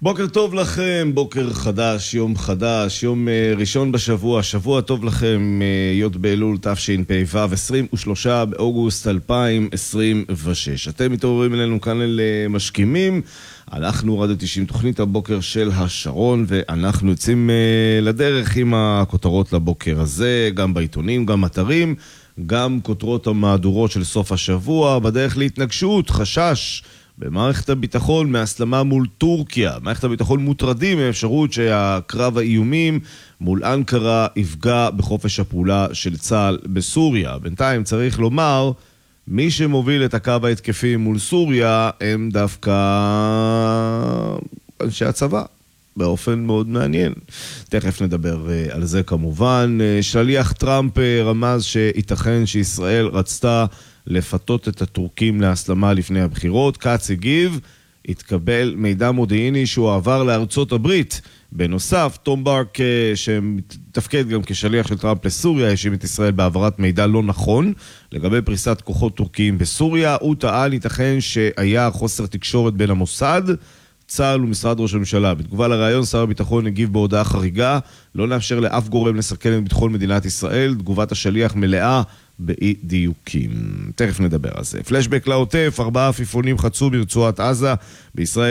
בוקר טוב לכם, בוקר חדש, יום ראשון בשבוע, שבוע טוב לכם, י' באלול תשפ"ו, 23 באוגוסט 2026. אתם מתעוררים אלינו כאן אל משכימים, אנחנו רדיו 90, תוכנית הבוקר של השרון, ואנחנו יוצאים לדרך עם הכותרות לבוקר הזה, גם בעיתונים, גם אתרים, גם כותרות המהדורות של סוף השבוע, בדרך להתנגשות, חשש במערכת הביטחון מהסלמה מול טורקיה. מערכת הביטחון מוטרדים מאפשרות שהקרב האיומים מול אנקרה יפגע בחופש הפעולה של צה"ל בסוריה. בינתיים צריך לומר, מי שמוביל את הקו ההתקפי מול סוריה הם דווקא אנשי הצבא. באופן מאוד מעניין. תכף נדבר על זה כמובן. שליח טראמפ רמז שייתכן שישראל רצתה לפתות את הטורקים להסלמה לפני הבחירות. קאץ הגיב, התקבל מידע מודיעיני שהוא עבר לארצות הברית. בנוסף, תום ברק, שמתפקד גם כשליח של טראמפ לסוריה, האשים את ישראל בעברת מידע לא נכון לגבי פריסת כוחות טורקיים בסוריה. הוא טען, ייתכן שהיה חוסר תקשורת בין המוסד, צה"ל ומשרד ראש הממשלה. בתגובה לרעיון, שר הביטחון הגיב בהודעה חריגה, לא נאפשר לאף גורם לסכן את ביטחון מדינת ישראל. תגובת השליח מלאה באי דיוקים. תכף נדבר על זה. פלשבק לעוטף, 4 עפיפונים חצו ברצועת עזה. בישראל